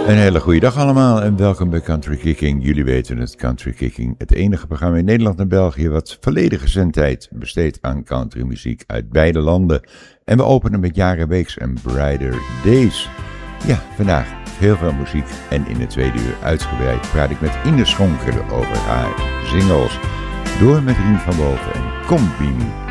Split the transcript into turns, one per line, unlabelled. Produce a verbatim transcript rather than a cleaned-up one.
Een hele goede dag allemaal en welkom bij Country Kicking. Jullie weten het, Country Kicking, het enige programma in Nederland en België wat volledige zendtijd besteedt aan countrymuziek uit beide landen. En we openen met Jara Weeks en Brighter Days. Ja, vandaag heel veel muziek en in het tweede uur uitgebreid praat ik met Ine Schonkeren over haar singles. Door met Rien van Boven en Kom Bimi.